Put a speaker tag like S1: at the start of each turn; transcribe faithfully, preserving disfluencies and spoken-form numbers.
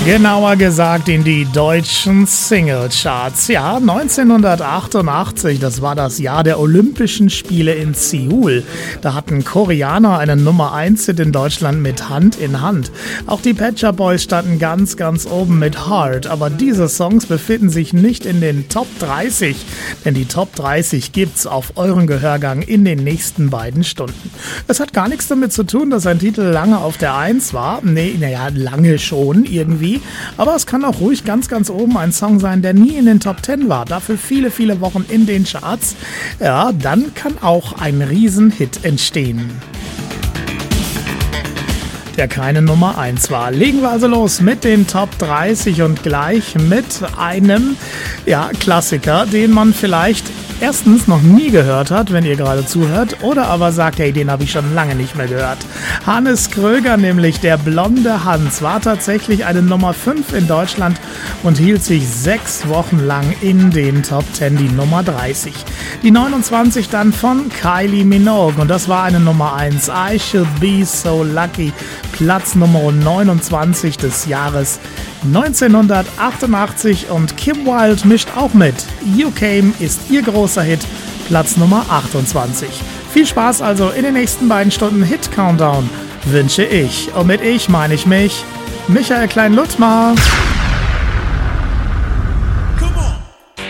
S1: Genauer gesagt in die deutschen Singlecharts. Ja, neunzehnhundertachtundachtzig, das war das Jahr der Olympischen Spiele in Seoul. Da hatten Koreaner einen Nummer eins Hit in Deutschland mit Hand in Hand. Auch die Pet Shop Boys standen ganz, ganz oben mit Heart. Aber diese Songs befinden sich nicht in den Top dreißig. Denn die Top dreißig gibt's auf euren Gehörgang in den nächsten beiden Stunden. Es hat gar nichts damit zu tun, dass ein Titel lange auf der eins war. Nee, naja, lange schon irgendwie. Aber es kann auch ruhig ganz, ganz oben ein Song sein, der nie in den Top zehn war, dafür viele, viele Wochen in den Charts. Ja, dann kann auch ein Riesenhit entstehen, der keine Nummer eins war. Legen wir also los mit den Top dreißig und gleich mit einem ja, Klassiker, den man vielleicht erstens noch nie gehört hat, wenn ihr gerade zuhört, oder aber sagt, hey, den habe ich schon lange nicht mehr gehört. Hannes Kröger, nämlich der blonde Hans, war tatsächlich eine Nummer fünf in Deutschland und hielt sich sechs Wochen lang in den Top zehn, die Nummer dreißig. Die neunundzwanzig dann von Kylie Minogue und das war eine Nummer eins. I Should Be So Lucky, Platz Nummer neunundzwanzig des Jahres neunzehnhundertachtundachtzig, und Kim Wilde mischt auch mit. You Came ist ihr großer Hit, Platz Nummer achtundzwanzig. Viel Spaß also in den nächsten beiden Stunden Hit Countdown wünsche ich. Und mit ich meine ich mich, Michael Klein-Luttmar.